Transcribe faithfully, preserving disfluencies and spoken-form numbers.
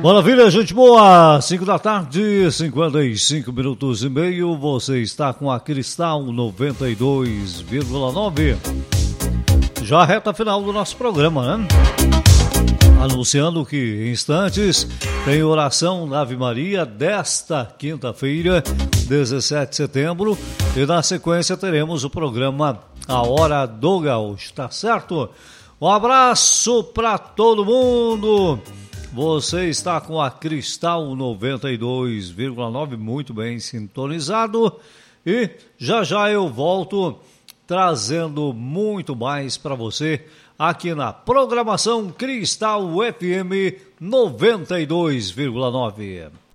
Maravilha, gente boa, cinco da tarde, cinquenta e cinco minutos e meio, você está com a Cristal noventa e dois vírgula nove, já reta final do nosso programa, né? Anunciando que em instantes tem oração na Ave Maria desta quinta-feira, dezessete de setembro, e na sequência teremos o programa A Hora do Gaúcho, tá certo? Um abraço para todo mundo! Você está com a Cristal noventa e dois vírgula nove, muito bem sintonizado, e já já eu volto trazendo muito mais para você aqui na programação Cristal F M noventa e dois vírgula nove.